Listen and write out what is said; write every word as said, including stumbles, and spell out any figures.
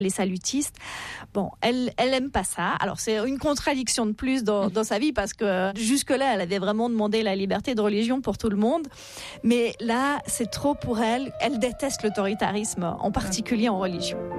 les salutistes. Bon, elle, elle aime pas ça. Alors, c'est une contradiction de plus dans, dans sa vie parce que jusque-là, elle avait vraiment demandé la liberté de religion pour tout le monde. Mais là, c'est trop pour elle. Elle déteste l'autoritarisme, en particulier en religion.